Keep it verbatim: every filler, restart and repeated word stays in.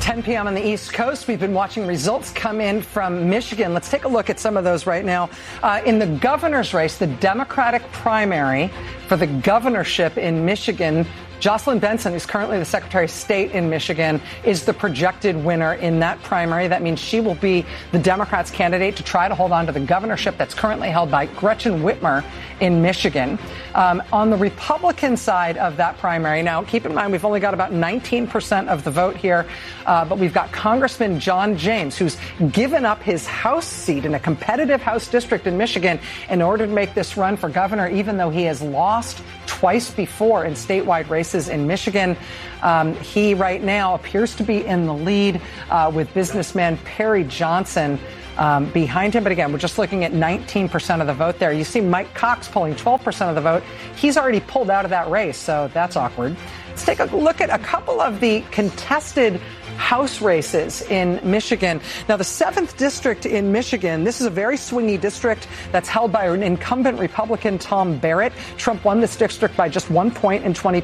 ten p.m. on the East Coast. We've been watching results come in from Michigan. Let's take a look at some of those right now. Uh, in the governor's race, the Democratic primary for the governorship in Michigan, Jocelyn Benson, who's currently the Secretary of State in Michigan, is the projected winner in that primary. That means she will be the Democrats' candidate to try to hold on to the governorship that's currently held by Gretchen Whitmer in Michigan. Um, on the Republican side of that primary, now keep in mind we've only got about nineteen percent of the vote here, uh, but we've got Congressman John James, who's given up his House seat in a competitive House district in Michigan in order to make this run for governor, even though he has lost twice before in statewide races in Michigan. Um, he right now appears to be in the lead uh, with businessman Perry Johnson um, behind him. But again, we're just looking at nineteen percent of the vote there. You see Mike Cox polling twelve percent of the vote. He's already pulled out of that race, so that's awkward. Let's take a look at a couple of the contested House races in Michigan. Now, the seventh district in Michigan, this is a very swingy district that's held by an incumbent Republican, Tom Barrett. Trump won this district by just one point in twenty